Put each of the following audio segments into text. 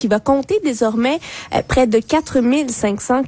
qui va compter désormais près de 4500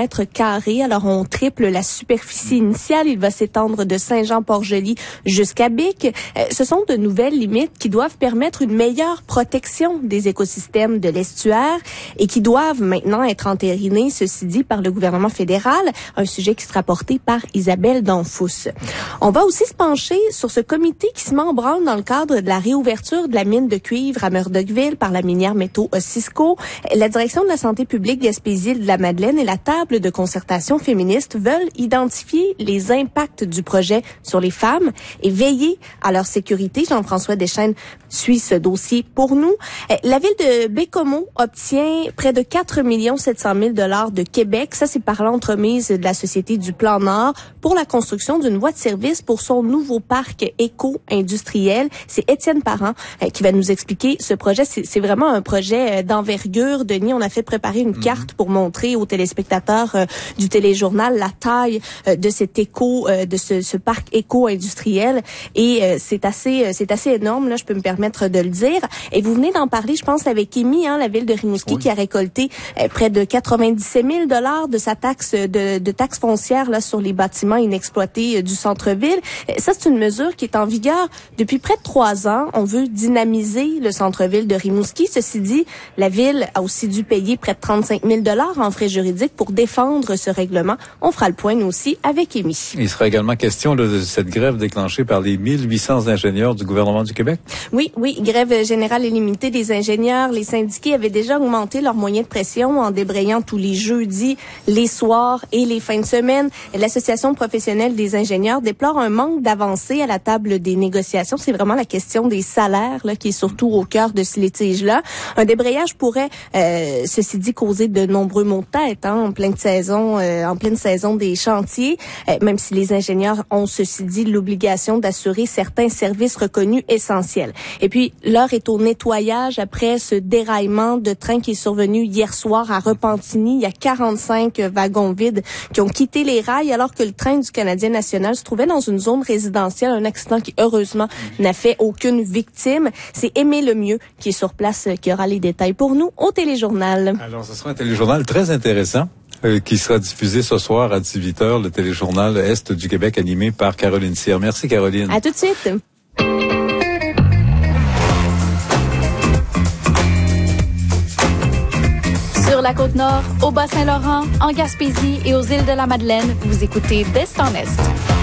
km². Alors, on triple la superficie initiale. Il va s'étendre de Saint-Jean-Port-Joli jusqu'à Bic. Ce sont de nouvelles limites qui doivent permettre une meilleure protection des écosystèmes de l'estuaire et qui doivent maintenant être entérinées, ceci dit, par le gouvernement fédéral. Un sujet qui sera porté par Isabelle Danfous. On va aussi se pencher sur ce comité qui se met en branle dans le cadre de la réouverture de la mine de cuivre à Murdochville par la minière Métaux Cisco. La direction de la santé publique Gaspésie-de-la-Madeleine et la table de concertation féministe veulent identifier les impacts du projet sur les femmes et veiller à leur sécurité. Jean-François Deschênes suit ce dossier pour nous. La ville de Bécomo obtient près de 4 700 000 $ de Québec. Ça, c'est par l'entremise de la Société du Plan Nord pour la construction d'une voie de service pour son nouveau parc éco-industriel. C'est Étienne Parent qui va nous expliquer ce projet. C'est vraiment un projet d'envergure. Denis, on a fait préparer une carte pour montrer aux téléspectateurs du téléjournal la taille de cet de ce parc éco-industriel. Et c'est assez énorme, là, je peux me permettre de le dire. Et vous venez d'en parler, je pense, avec Émy, la ville de Rimouski, qui a récolté près de 97 000 $ de sa taxe de taxe foncière là sur les bâtiments inexploités du centre-ville. Ça, c'est une mesure qui est en vigueur depuis près de 3 ans. On veut dynamiser le centre-ville de Rimouski. Ceci dit, la ville a aussi dû payer près de 35 000 $ en frais juridiques pour défendre ce règlement. On fera le point, nous aussi, avec Émy. Il sera également question de cette grève déclenchée par les 1800 ingénieurs du gouvernement du Québec? Oui, grève générale illimitée des ingénieurs. Les syndiqués avaient déjà augmenté leurs moyens de pression en débrayant tous les jeudis, les soirs et les fins de semaine. L'Association professionnelle des ingénieurs déplore un manque d'avancée à la table des négociations. C'est vraiment la question des salaires là, qui est surtout au cœur de ce litige-là. Un débrayage pourrait, ceci dit, causer de nombreux maux de tête en pleine saison des chantiers, même si les ingénieurs ont, ceci dit, l'obligation d'assurer certains services reconnus essentiels. Et puis, l'heure est au nettoyage après ce déraillement de train qui est survenu hier soir à Repentigny. Il y a 45 wagons vides qui ont quitté les rails alors que le train du Canadien national se trouvait dans une zone résidentielle. Un accident qui, heureusement, n'a fait aucune victime. C'est Aimé Lemieux qui est sur place, qui aura les détails pour nous au téléjournal. Alors, ce sera un téléjournal très intéressant qui sera diffusé ce soir à 18h, le téléjournal Est du Québec animé par Caroline Cyr. Merci, Caroline. À tout de suite. Sur la Côte-Nord, au Bas-Saint-Laurent, en Gaspésie et aux îles de la Madeleine, vous écoutez d'Est en Est.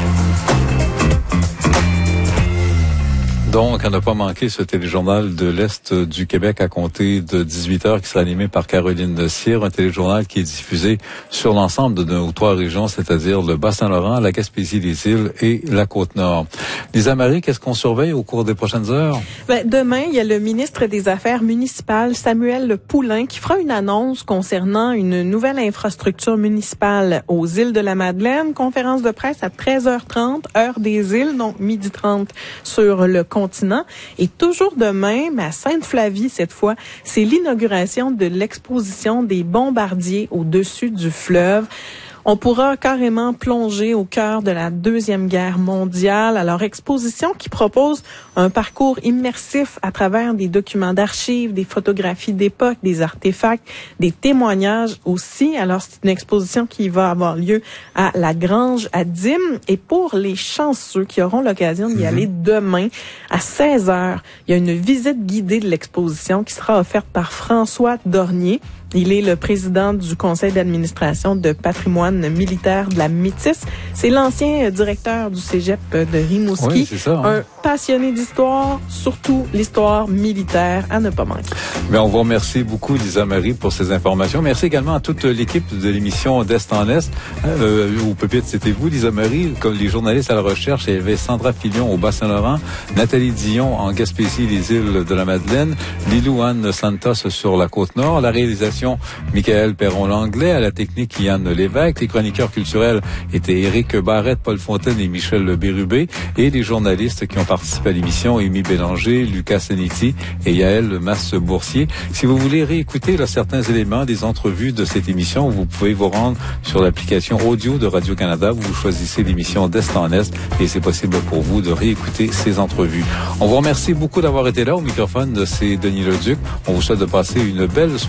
Donc, à ne pas manquer ce téléjournal de l'Est du Québec à compter de 18h qui sera animé par Caroline Cyr, un téléjournal qui est diffusé sur l'ensemble de nos 3 régions, c'est-à-dire le Bas-Saint-Laurent, la Gaspésie, les îles et la Côte-Nord. Lisa Marie, qu'est-ce qu'on surveille au cours des prochaines heures? Demain, il y a le ministre des Affaires municipales, Samuel Poulin, qui fera une annonce concernant une nouvelle infrastructure municipale aux îles de la Madeleine. Conférence de presse à 13h30, heure des îles, donc 12h30 sur le continent. Et toujours demain, mais à Sainte-Flavie cette fois, c'est l'inauguration de l'exposition des bombardiers au-dessus du fleuve. On pourra carrément plonger au cœur de la Deuxième Guerre mondiale. Alors, exposition qui propose un parcours immersif à travers des documents d'archives, des photographies d'époque, des artefacts, des témoignages aussi. Alors, c'est une exposition qui va avoir lieu à la Grange à Dîmes. Et pour les chanceux qui auront l'occasion d'y aller demain, à 16h, il y a une visite guidée de l'exposition qui sera offerte par François Dornier. Il est le président du conseil d'administration de patrimoine militaire de la Métis. C'est l'ancien directeur du cégep de Rimouski. Oui, c'est ça, Un passionné d'histoire, surtout l'histoire militaire, à ne pas manquer. Mais on vous remercie beaucoup, Lisa Marie, pour ces informations. Merci également à toute l'équipe de l'émission d'Est en Est. Au pupitre, c'était vous, Lisa Marie, comme les journalistes à la recherche. Il y avait Sandra Fillon au Bas-Saint-Laurent, Nathalie Dion en Gaspésie, les îles de la Madeleine, Lilou-Anne Santos sur la Côte-Nord, la réalisation Michael Perron-Langlais, à la technique Yann Lévesque. Les chroniqueurs culturels étaient Éric Barrette, Paul Fontaine et Michel Bérubé. Et les journalistes qui ont participé à l'émission, Amy Bélanger, Lucas Zanetti et Yaël Masse-Boursier. Si vous voulez réécouter là, certains éléments des entrevues de cette émission, vous pouvez vous rendre sur l'application audio de Radio-Canada. Vous choisissez l'émission d'Est en Est et c'est possible pour vous de réécouter ces entrevues. On vous remercie beaucoup d'avoir été là. Au microphone, c'est Denis Leduc. On vous souhaite de passer une belle soirée.